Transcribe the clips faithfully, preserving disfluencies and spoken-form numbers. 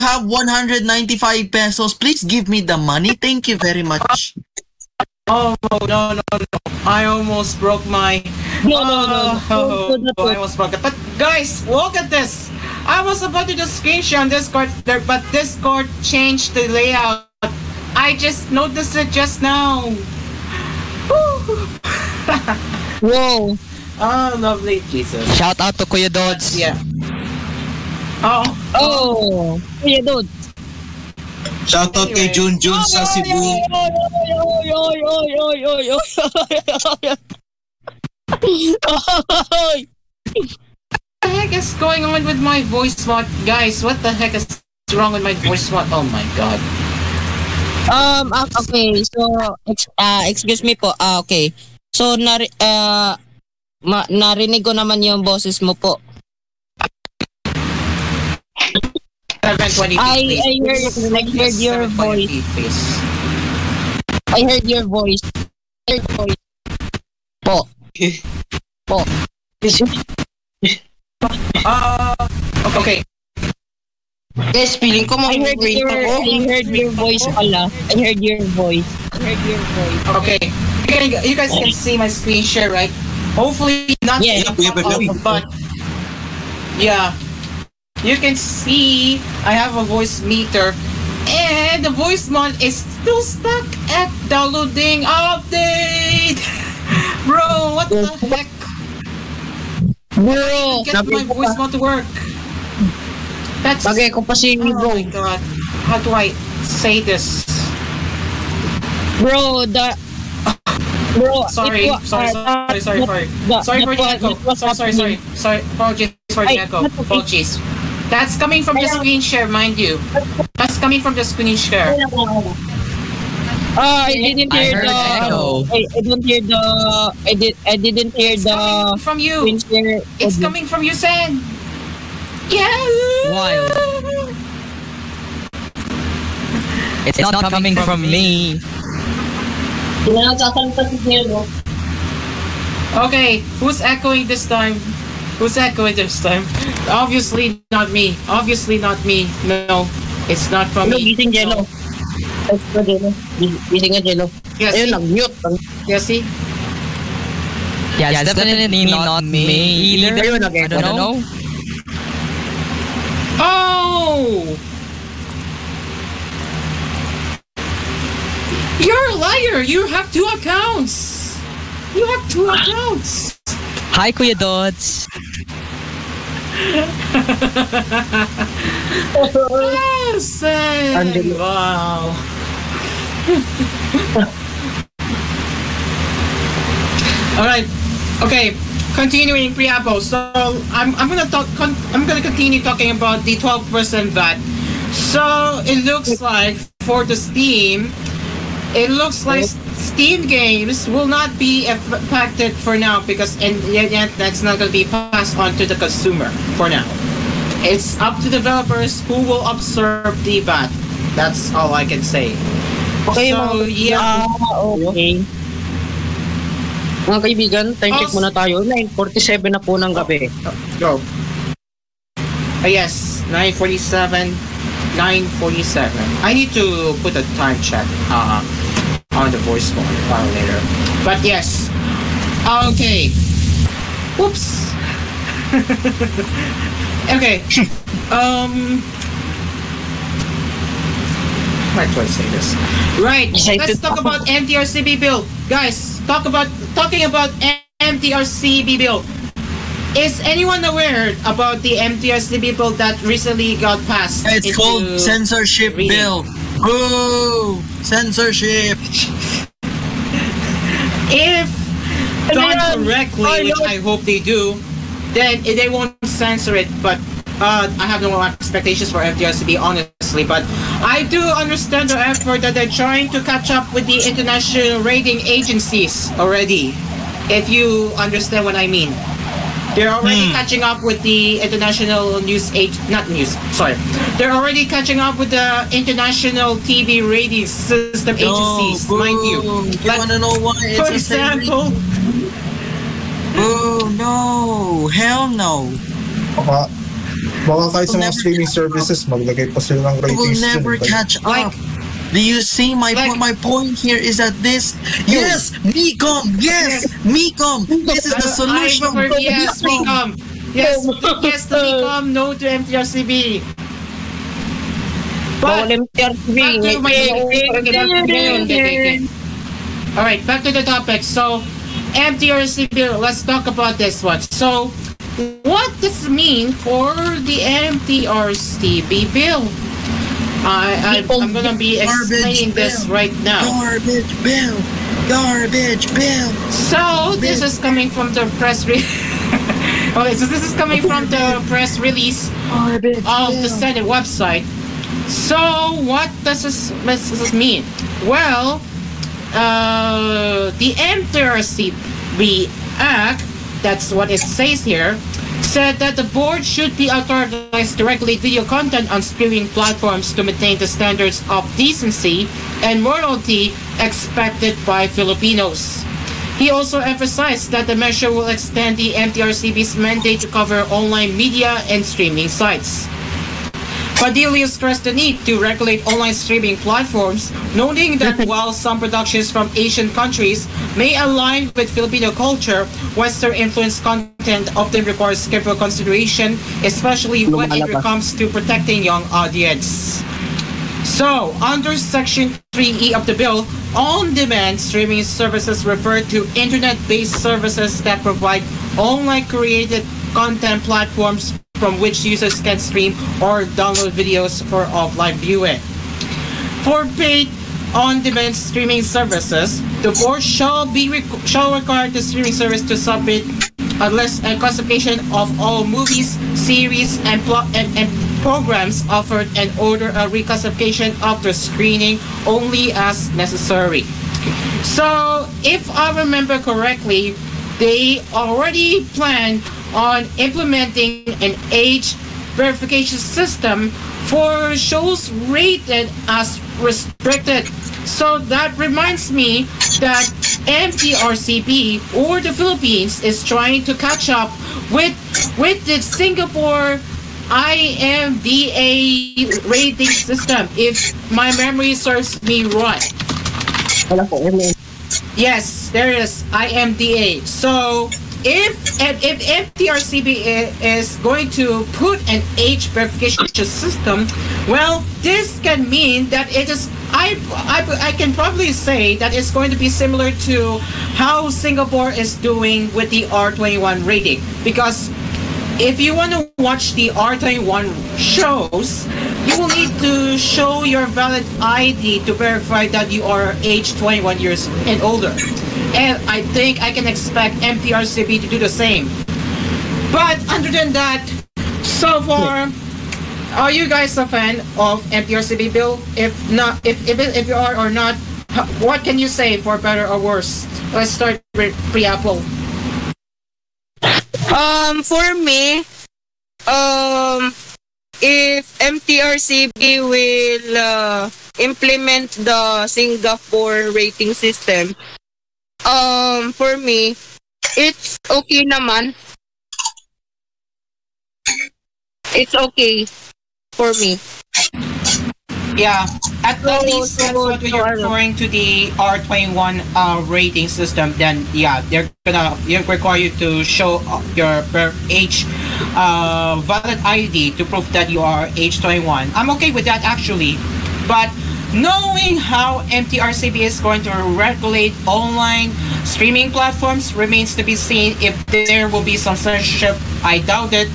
have one hundred ninety-five pesos. Please give me the money. Thank you very much. Oh no no no! I almost broke my. No, no, no, no. Oh, Don't do that. oh, I almost broke it. But guys, look at this. I was about to do screenshot on Discord, there, but Discord changed the layout. I just noticed it just now. Whoa. Oh, lovely Jesus. Shout out to Kuya Dodds. Yeah. Oh. Oh. Kuya Dude. Shoutout kay Anyway. Jun Jun sa Cebu. Oy, oy, oy, oy, oy, oy, oy, oy. Oy. What the heck is going on with my voice mod? Guys, what the heck is wrong with my voice mod? Oh my god. Um, ah, okay, so, ex, ah, excuse me po, ah, okay. So, nari, ah, ma, narinig ko naman yung boses mo po. seven twenty p, I- please. I heard- I heard your seven twenty p, please. I heard your voice. I heard your voice. Po. Po. Uh, okay. Guys, feeling ko I heard mag-brain your, ako. I heard your voice pala. I heard your voice. I heard your voice. Okay. You, can, you guys can see my screen share, right? Hopefully not Yeah. in the pop-up, but yeah. You can see I have a voice meter and the voice mod is still stuck at downloading update. Bro, what the heck? Bro, Get my voice mod to work. That's Bagay ko pa si oh bro. my god. How do I say this? bro, the... Bro, Sorry, it wa- sorry, uh, sorry, sorry, sorry. the- Sorry for that the was- echo. that was Sorry, sorry, sorry. happening. Sorry, apologies for the Ay, echo. that's okay. Apologies. That's coming from the screen share, mind you. That's coming from the screen share. Ah, I didn't I hear heard the... an echo. I, I didn't hear the... I did. I didn't hear It's the... coming from you. screen share It's audio. coming from you, Sen. Yeah. Wild. It's not coming from me. Okay, who's echoing this time? Who's echoing this time? Obviously not me. Obviously not me. No, it's not from Hello, me. gising Jello. Ay, pa, Jello. Gising nga Jello. Yes, Ayun, see? nag-mute. Yes, see? Yeah, it's definitely not me either. Ayun, I don't know. Oh! You're a liar! You have two accounts! You have two accounts! Hi, Kuya Dodds. Yes! eh, Wow! Alright, okay. Continuing pre-Apple. So I'm, I'm gonna talk con- I'm gonna continue talking about the twelve percent V A T. So it looks like for the Steam, it looks like Steam games will not be impacted for now because and yet, yet that's not gonna be passed on to the consumer for now. It's up to developers who will observe the V A T. That's all I can say. Okay, So mga, yeah. Ah, okay. mga kaibigan, time check Oh, muna tayo. nine forty-seven na po ng gabi. Go. Uh, yes, nine forty-seven. nine forty-seven. I need to put a time check uh, on the voice phone file later. But yes. Okay. Whoops. Okay. Um. How do I say this? Right. Let's talk about M T R C B bill, guys. Talk about talking about M T R C B bill. Is anyone aware about the M T R C B bill that recently got passed? It's into called censorship reading? bill. Boo! Censorship. If done correctly, which I hope they do, then they won't censor it. But uh, I have no expectations for M T R C B, honestly. But I do understand the effort that they're trying to catch up with the international rating agencies already. If you understand what I mean. They're already Hmm. catching up with the international news age, not news, sorry. They're already catching up with the international T V rating system agencies, boo. mind you. You Like, wanna know why? It's for the same example, reason. Boo! No! Hell no! Baka kahit sa mga Never- streaming services, maglagay pa sila ng You will ratings never dun. catch Like- up. Do you see my Like- point? My point here is that this. Yes, Mecom. Yes, Mecom. This is the Uh, solution. I prefer yes, Mecom. Mecom. Yes, yes to Mecom, no to M T R C B. Bawal But M T R C B. back to my all right, back to the topic. So, M T R C B. Let's talk about this one. So, what does it mean for the M T R C B bill? I, I I'm gonna be explaining Garbage this bill. right now. Garbage bill. Garbage bill. So this is coming from the press release. Okay, so this is coming from the press release Garbage of the bill. Senate website. So what does this, what does this mean? Well, uh, the M T R C B Act, that's what it says here, said that the board should be authorized to regulate video content on streaming platforms to maintain the standards of decency and morality expected by Filipinos. He also emphasized that the measure will extend the M T R C B's mandate to cover online media and streaming sites. Padilla stressed the need to regulate online streaming platforms, noting that while some productions from Asian countries may align with Filipino culture, Western influenced content often requires careful consideration, especially when it comes to protecting young audience. So, under Section three E of the bill, on-demand streaming services refer to internet-based services that provide online created content platforms from which users can stream or download videos for offline viewing. For paid on-demand streaming services, the board shall be requ- shall require the streaming service to submit a list and classification of all movies, series, and, pl- and, and programs offered and order a reclassification of the screening only as necessary. So, if I remember correctly, they already plan on implementing an age verification system for shows rated as restricted. So that reminds me that M T R C B or the Philippines is trying to catch up with with the Singapore I M D A rating system, if my memory serves me right. Wala po. M M. Yes, there is I M D A. So if if M T R C B i- is going to put an age verification system, well, this can mean that it is. I, I, I can probably say that it's going to be similar to how Singapore is doing with the R twenty-one rating, because if you want to watch the R twenty-one shows, you will need to show your valid I D to verify that you are age twenty-one years and older. And I think I can expect M T R C B to do the same. But other than that, so far, are you guys a fan of M T R C B bill? If not, if if, if you are or not, h- what can you say for better or worse? Let's start with pre-Apple. Um, for me, um, if M T R C B will uh, implement the Singapore rating system, um, for me, it's okay naman. It's okay for me. Yeah, at So- least that's so- what so you're ano? referring to the R twenty-one uh, rating system. Then yeah, they're gonna they require you to show uh, your per age uh, valid I D to prove that you are age twenty-one. I'm okay with that actually, but knowing how M T R C B is going to regulate online streaming platforms remains to be seen. If there will be some censorship, I doubt it.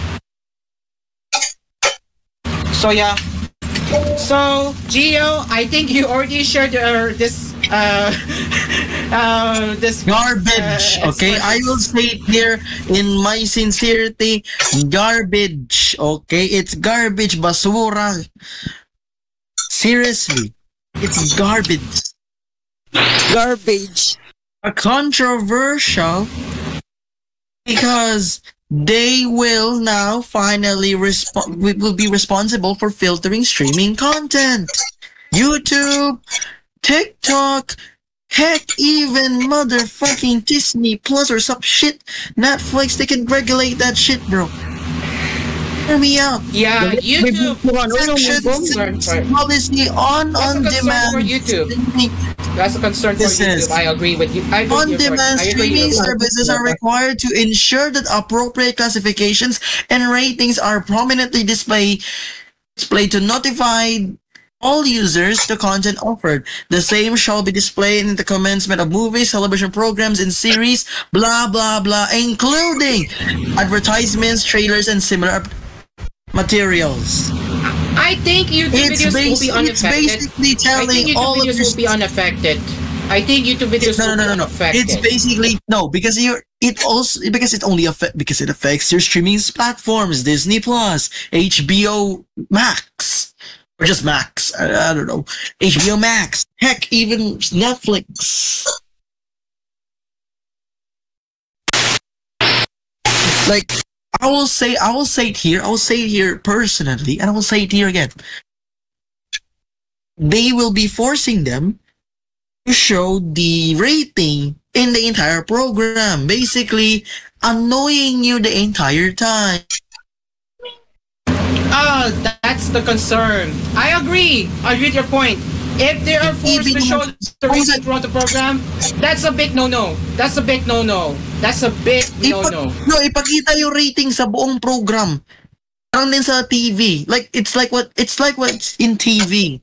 So yeah. So Gio, I think you already shared uh, this uh, uh, this Garbage. uh, Okay, I will say it here in my sincerity. Garbage. Okay, it's garbage. Basura. Seriously, it's garbage. Garbage. A controversial because they will now finally resp- will be responsible for filtering streaming content. YouTube, TikTok, heck, even motherfucking Disney Plus or some shit, Netflix, they can regulate that shit, bro. Hear me out. Yeah, YouTube. Section Concern six for- policy on That's a concern on-demand for YouTube. streaming. That's a concern for This is- YouTube. I agree with you. I agree with your point. On-demand I agree streaming with your point. services are required to ensure that appropriate classifications and ratings are prominently displayed displayed to notify all users the content offered. The same shall be displayed in the commencement of movies, television programs, and series, blah blah blah, including advertisements, trailers, and similar materials. I think YouTube It's, videos will basi- be it's unaffected. basically I telling think YouTube all of videos your will be unaffected. I think YouTube videos no, no, will no, be no, no. unaffected. It's basically no because you're it also because it only affect because it affects your streaming platforms, Disney Plus, H B O Max, or just Max. I, I don't know, H B O Max. Heck, even Netflix. Like I will say, I will say it here. I will say it here personally, and I will say it here again. They will be forcing them to show the rating in the entire program, basically annoying you the entire time. Oh, that's the concern. I agree. I agree with your point. If they are forced to show the rating throughout the program, that's a big no-no. That's a big no-no. That's a big Ipa- no-no. no, ipakita yung rating sa buong program. Parang din sa T V. Like it's like what it's like what's in T V.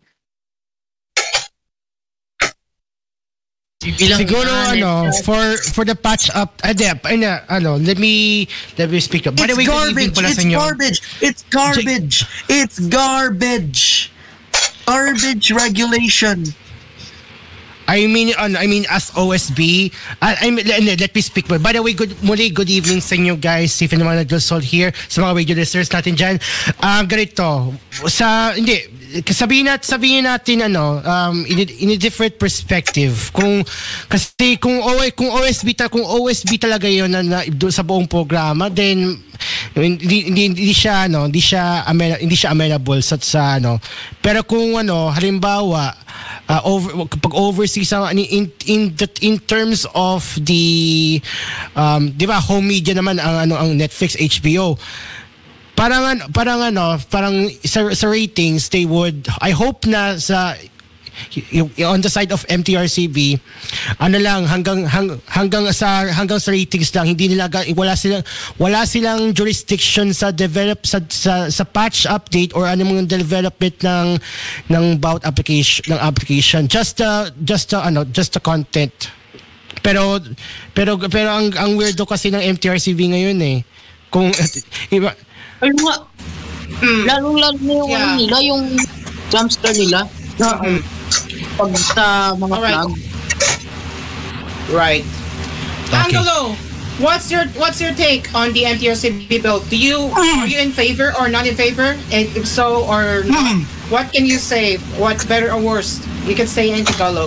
Siguro ano for for the patch up adep ano ano let me let me speak up. By the It's way, good evening garbage. pala It's sa inyo. garbage. It's garbage. It's garbage. Garbage regulation. I mean ano I mean as O S B I, I mean, let, let me speak. By the way, good muli good evening sa inyo guys. If anyone nag-sol here sa mga radio listeners natin diyan. Um ganito sa hindi sabihin natin sabihin natin ano um in a, in a different perspective kung kasi kung O kung O S B ta kung O S B talaga yon na, na do, sa buong programa then hindi hindi, hindi siya ano hindi siya amena, hindi siya amenable sa, sa ano pero kung ano halimbawa uh, over pag overseas ang in in the, in terms of the um 'di ba home media naman ang ano ang Netflix, H B O. Parang ano, parang ano, parang sa, sa ratings they would I hope na sa y- y- on the side of M T R C B ano lang hanggang hang, hanggang sa hanggang sa ratings lang hindi nila ga- wala silang wala silang jurisdiction sa develop sa sa, sa patch update or ano mga development ng ng bout application ng application just uh, just uh, ano just the content pero pero pero ang ang weirdo kasi ng M T R C B ngayon eh kung iba Ayun nga. Lalo-lalo na yung Yeah. ano nila, yung jumpscare nila. Na, pag sa mga Alright. flag. Right. Angelo, what's your what's your take on the M T R C B bill? Do you are you in favor or not in favor? And if so or not, what can you say? What better or worse? You can say in Tagalog.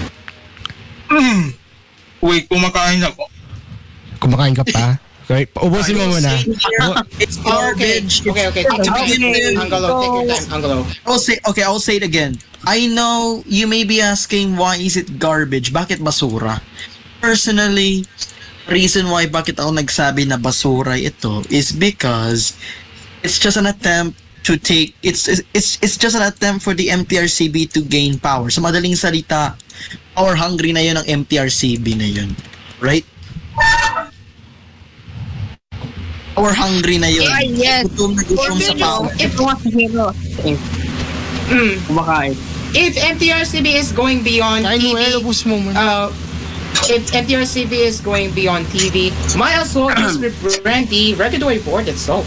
Wait, kumakain ako. kumakain ka pa okay ubusin mo muna It's Oh, okay. garbage. Okay, okay. Take your time. Angelo, take your time, Angelo. I'll say okay, I'll say it again. I know you may be asking why is it garbage? Bakit basura? Personally, reason why bakit ako nagsabi na basura ito is because it's just an attempt to take it's it's it's just an attempt for the M T R C B to gain power. Sa madaling salita, power hungry na 'yun ng M T R C B na 'yun. Right? Power hungry na 'yun. Ay, yes. Gutom na gutom sa power. Ito nga si Hero. Eh, Mm. kumakain. If M T R C B is going beyond kain T mo eh V, ubus mo muna uh, if M T R C B is going beyond T V, might as well just rebrand the regulatory board itself.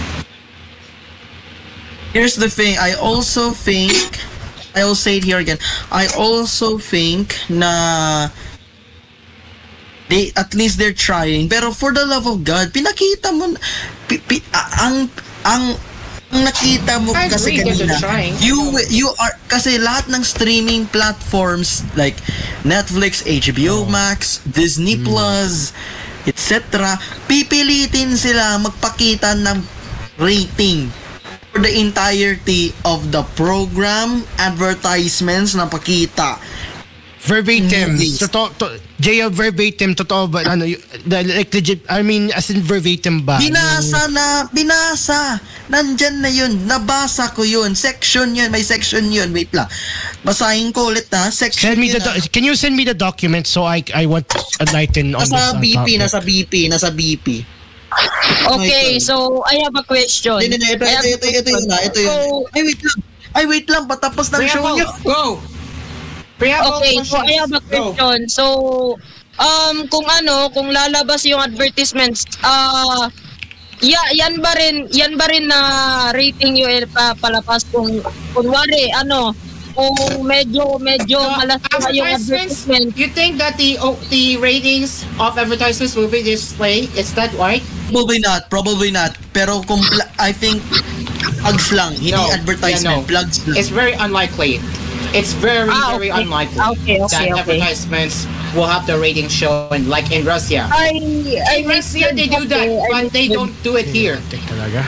Here's the thing, I also think, I will say it here again, I also think na they, at least they're trying, pero for the love of God, pinakita mo, na- pi, pi, a- ang, ang, ang nakita mo I kasi agree that kanina, they're trying. you, you are, kasi lahat ng streaming platforms like Netflix, H B O Max, Disney Plus, et cetera, pipilitin sila magpakita ng rating for the entirety of the program, advertisements na pakita. Verbatim. Please. Totoo, to, J L, verbatim, totoo ba? Ano, y- the- like legit, I mean, as in verbatim ba? Binasa na, binasa. Nandyan na yun. Nabasa ko yun. Section yun. May section yun. Wait lang. Basahin ko ulit ha. Section Send me the, yun, ah. do- can you send me the document so I I want to enlighten on this Nasa uh, B P, topic? nasa B P, nasa B P. Okay, Ay, so I have a question. Hindi, hindi, ito, I have ito, ito, ito, ito yun na, ito yun. So, Ay, wait lang. Ay, wait lang. Patapos ng show Preamble, niyo. go! Preamble Okay, so I have a questions, go. question. So, um, kung ano, kung lalabas yung advertisements, ah, ya, yan ba rin, yan ba rin na rating yung pa, palapas kung, kunwari, ano, kung medyo, medyo The malas na yung advertisements, advertisement. you think that the oh, the ratings of advertisements will be displayed? Is that right? Probably not. Probably not. Pero kung, pla- I think, plugs lang. Hindi No. advertisement. Yeah, no. Plugs lang. It's very unlikely. It's very, Ah, very okay. unlikely Okay, okay, that okay. advertisements will have the rating shown, like in Russia. I, I In Russia, they do that, but they don't do it here. Tek talaga.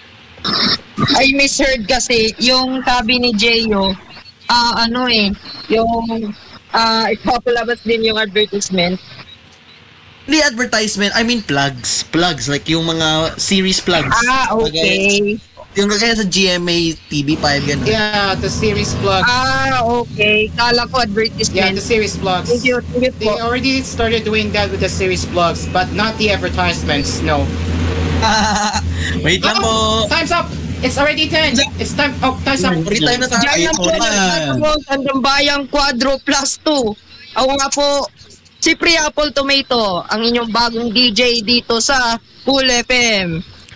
I misheard kasi yung sabi ni Jeyo, ah ano eh, yung ah ipapalabas din yung advertisement. Hindi advertisement. I mean plugs. Plugs. Like yung mga series plugs. Ah, okay. Yung kagaya sa G M A T V five, ganun. Yeah, the series plugs. Ah, okay. Kala ko Yeah, advertisement. the series plugs. Thank you, thank you They po. already started doing that with the series plugs, but not the advertisements. No. Wait lang Oh, po. time's up. It's already ten. It's time. Oh, time's up. Free time na tayo. Diyan lang po Sorry na. nagtatapos ang Dambayang Quadro Plus two. Ako nga po, si Pre Apple Tomato, ang inyong bagong D J dito sa Cool F M.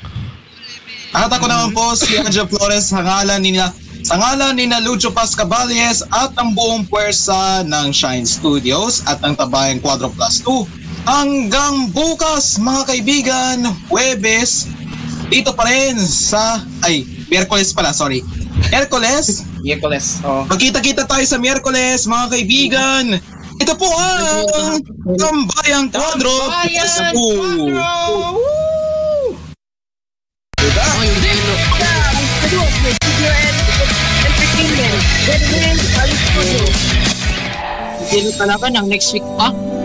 At ako naman po si Angel Flores sa ngalan ni na sa ngalan ni na Lucho Pascaballes at ang buong puwersa ng Shine Studios at ang Tabayang Quadro Plus two. Hanggang bukas mga kaibigan, Huwebes, dito pa rin sa, ay, Miyerkules pala, sorry. Miyerkules, Nicholas. Oh. magkita-kita tayo sa Miyerkules mga kaibigan. Ito po ang Tambayang Quadro Plus Bayan two. Quadro! Woo! Entertainment. Entertainment. Hindi talaga ng next week pa.